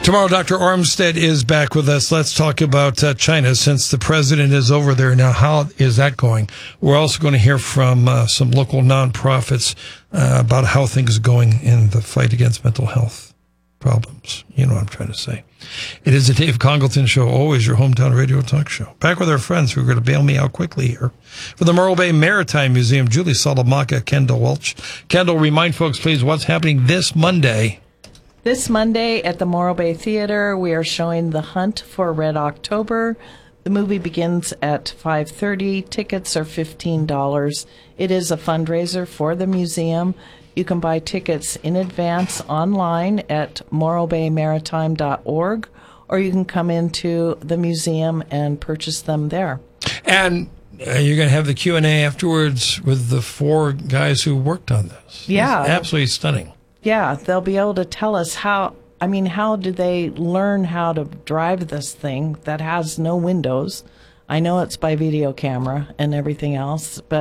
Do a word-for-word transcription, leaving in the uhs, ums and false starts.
Tomorrow, Doctor Armstead is back with us. Let's talk about uh, China since the president is over there now. How is that going? We're also going to hear from uh, some local nonprofits uh, about how things are going in the fight against mental health problems. You know what I'm trying to say. It is the Dave Congleton Show, always your hometown radio talk show. Back with our friends who are going to bail me out quickly here. For the Morro Bay Maritime Museum, Julie Salamanca, Kendall Welch. Kendall, remind folks, please, what's happening this Monday. This Monday at the Morro Bay Theater, we are showing The Hunt for Red October. The movie begins at five thirty. Tickets are fifteen dollars. It is a fundraiser for the museum. You can buy tickets in advance online at morro bay maritime dot org, or you can come into the museum and purchase them there. And uh, you're going to have the Q and A afterwards with the four guys who worked on this. Yeah. It's absolutely stunning. Yeah, they'll be able to tell us how, I mean, how did they learn how to drive this thing that has no windows? I know it's by video camera and everything else, but